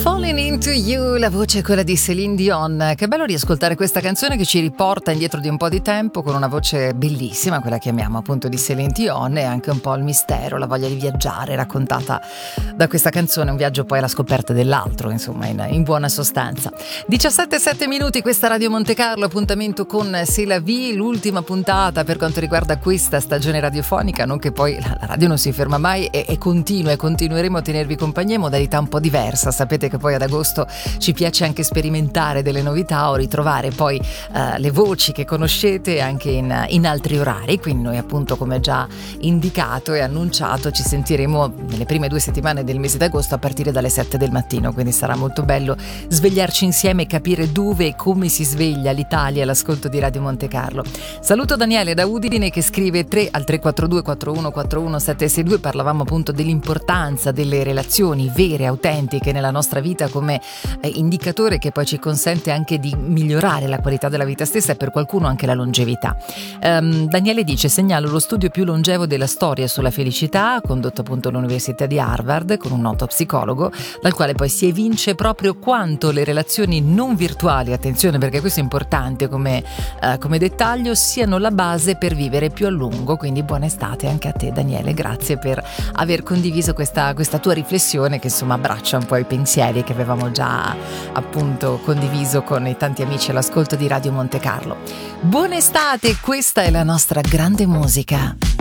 Falling Into You, la voce è quella di Céline Dion. Che bello riascoltare questa canzone che ci riporta indietro di un po' di tempo con una voce bellissima, quella che chiamiamo appunto di Céline Dion, e anche un po' il mistero, la voglia di viaggiare raccontata da questa canzone, un viaggio poi alla scoperta dell'altro, insomma, in buona sostanza. 17:07 minuti, questa Radio Monte Carlo, appuntamento con C'est la vie, l'ultima puntata per quanto riguarda questa stagione radiofonica, non che poi la radio non si ferma mai e continua e continueremo a tenervi compagnia in modalità un po' diversa. Sapete che poi ad agosto ci piace anche sperimentare delle novità o ritrovare poi le voci che conoscete anche in altri orari, quindi noi appunto, come già indicato e annunciato, ci sentiremo nelle prime 2 settimane del mese d'agosto a partire dalle 7 del mattino, quindi sarà molto bello svegliarci insieme e capire dove e come si sveglia l'Italia all'ascolto di Radio Monte Carlo. Saluto Daniele da Udine che scrive 3 al 342 4141 762. Parlavamo appunto dell'importanza delle relazioni vere, autentiche nella nostra vita come indicatore che poi ci consente anche di migliorare la qualità della vita stessa e per qualcuno anche la longevità. Daniele dice: segnalo lo studio più longevo della storia sulla felicità, condotto appunto all'Università di Harvard con un noto psicologo, dal quale poi si evince proprio quanto le relazioni non virtuali, attenzione perché questo è importante come dettaglio, siano la base per vivere più a lungo. Quindi buona estate anche a te Daniele, grazie per aver condiviso questa tua riflessione che insomma abbraccia un po' i pensieri che avevamo già appunto condiviso con i tanti amici all'ascolto di Radio Monte Carlo. Buona estate, questa è la nostra grande musica.